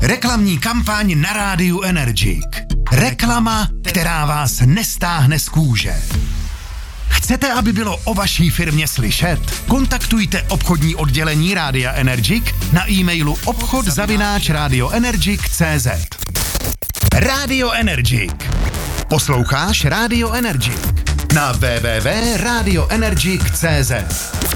Reklamní kampaň na rádiu Energik. Reklama, která vás nestáhne z kůže. Chcete, aby bylo o vaší firmě slyšet? Kontaktujte obchodní oddělení Rádia Energik na e-mailu obchod@radioenergik.cz. Radio Energik. Posloucháš Radio Energik na www.radioenergik.cz.